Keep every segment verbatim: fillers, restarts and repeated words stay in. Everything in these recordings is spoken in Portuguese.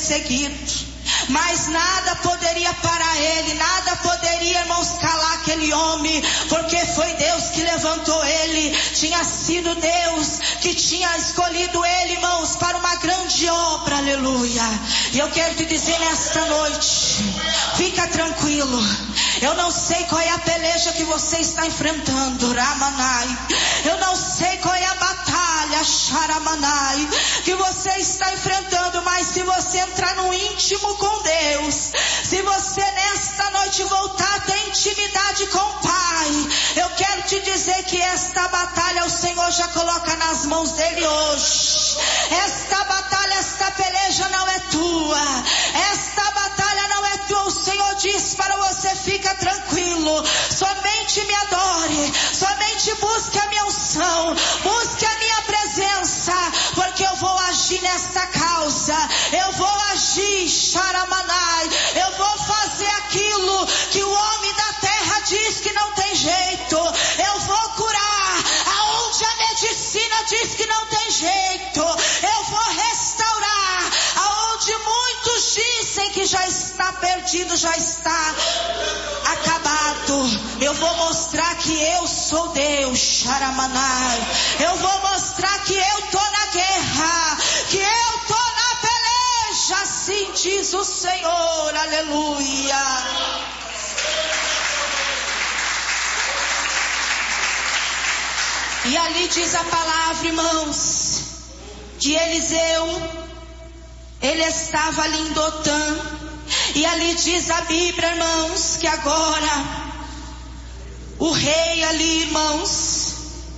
perseguido. Mas nada poderia parar ele, nada poderia, irmãos, calar aquele homem, porque foi Deus que levantou ele. Tinha sido Deus que tinha escolhido ele, irmãos, para uma grande obra, aleluia. E eu quero te dizer nesta noite, fica tranquilo. Eu não sei qual é a peleja que você está enfrentando, Ramanai. Eu não sei qual é a batalha, Sharamanai, que você está enfrentando, mas se você entrar no íntimo com Deus, se você nesta noite voltar a ter intimidade com o Pai, eu quero te dizer que esta batalha o Senhor já coloca nas mãos dele hoje. Esta batalha, esta peleja não é tua, esta batalha não é tua. O Senhor diz para você: fica tranquilo, somente me adore, somente busque a minha unção, busque a minha presença, porque eu vou agir nesta causa, eu vou agir, Sharamanai, eu vou fazer aquilo que o homem da terra diz que não tem jeito, eu vou curar aonde a medicina diz que não tem jeito, eu vou restaurar aonde muitos dizem que já está perdido, já está acabado. Eu vou mostrar que eu sou Deus, Sharamanai. Eu vou mostrar que eu tô na guerra, que eu tô na peleja, assim diz o Senhor, aleluia. E ali diz a palavra, irmãos, que Eliseu, ele estava ali em Dotã. E ali diz a Bíblia, irmãos, que agora o rei ali, irmãos,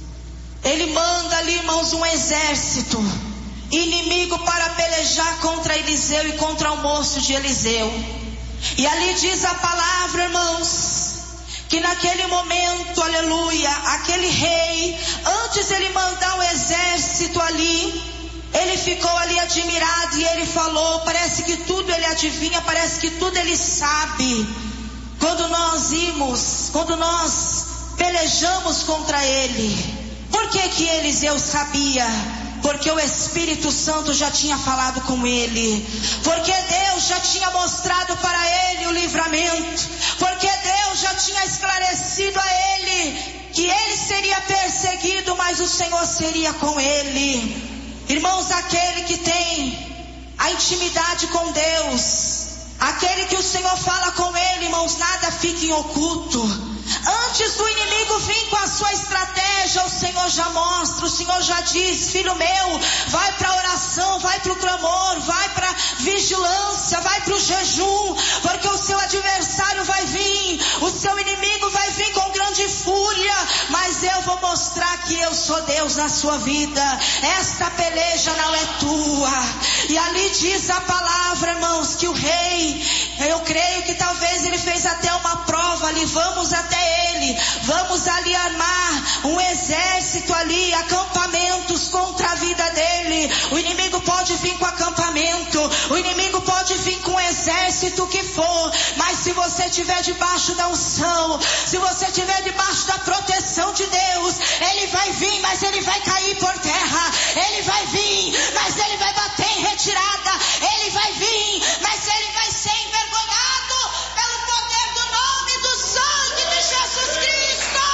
ele manda ali, irmãos, um exército inimigo para pelejar contra Eliseu e contra o moço de Eliseu. E ali diz a palavra, irmãos, que naquele momento, aleluia, aquele rei, antes ele mandar o exército ali, ele ficou ali admirado e ele falou: parece que tudo ele adivinha, parece que tudo ele sabe. Quando nós imos, quando nós pelejamos contra ele, por que que Eliseu sabia? Porque o Espírito Santo já tinha falado com ele, porque Deus já tinha mostrado para ele o livramento, porque Deus já tinha esclarecido a ele que ele seria perseguido, mas o Senhor seria com ele. Irmãos, aquele que tem a intimidade com Deus, aquele que o Senhor fala com ele, irmãos, nada fica em oculto. Antes do inimigo vir com a sua estratégia, o Senhor já mostra, o Senhor já diz: filho meu, vai para a oração, vai para o clamor, vai para a vigilância, vai para o jejum, porque o seu adversário vai vir, o seu inimigo vai vir com grande fúria, mas eu vou mostrar que eu sou Deus na sua vida, esta peleja não é tua. E ali diz a palavra, irmãos, que o rei, eu creio que talvez ele fez até uma prova ali: vamos até ele, vamos ali armar um exército ali, acampamentos contra a vida dele. O inimigo pode vir com acampamento, o inimigo pode vir com exército que for, mas se você estiver debaixo da unção, se você estiver debaixo da proteção de Deus, ele vai vir, mas ele vai cair por terra, ele vai vir, mas ele vai bater em retirada, ele vai vir, mas ele vai ser envergonhado pelo poder do nome do sangue de Jesus Cristo.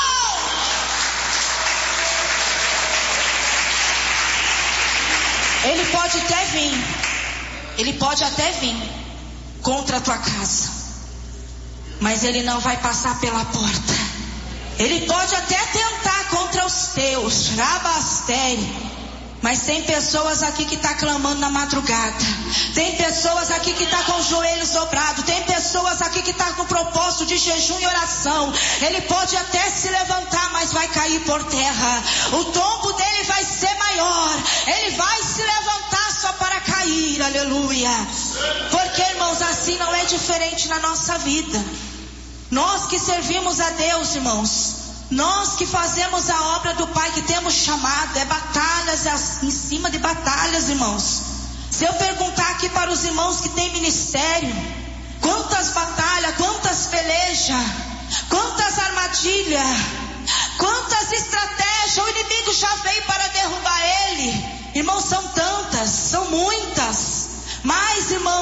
Ele pode até vir, ele pode até vir contra a tua casa, mas ele não vai passar pela porta. Ele pode até tentar contra os teus, Rabastere. Mas tem pessoas aqui que estão clamando na madrugada. Tem pessoas aqui que estão com os joelhos dobrados. Tem pessoas aqui que estão com o propósito de jejum e oração. Ele pode até se levantar, mas vai cair por terra. O tombo dele vai ser maior. Ele vai se levantar só para cair, aleluia. Porque, irmãos, assim não é diferente na nossa vida. Nós que servimos a Deus, irmãos, nós que fazemos a obra do Pai, que temos chamado, é batalhas em cima de batalhas, irmãos. Se eu perguntar aqui para os irmãos que têm ministério, quantas batalhas, quantas pelejas, quantas armadilhas, quantas estratégias o inimigo já veio para derrubar ele. Irmãos, são tantas, são muitas, mas, irmãos,